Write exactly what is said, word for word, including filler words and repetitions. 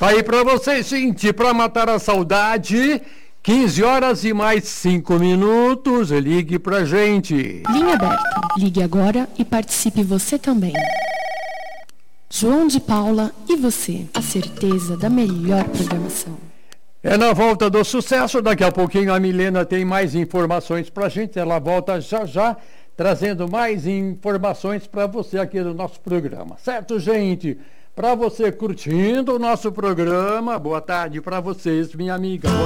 Tá aí pra vocês, gente, pra matar a saudade, quinze horas e mais cinco minutos, ligue pra gente. Linha aberta, ligue agora e participe você também. João de Paula e você, a certeza da melhor programação. É na volta do sucesso, daqui a pouquinho a Milena tem mais informações pra gente, ela volta já já, trazendo mais informações para você aqui no nosso programa, certo, gente? Para você curtindo o nosso programa, boa tarde para vocês, minha amiga. Boa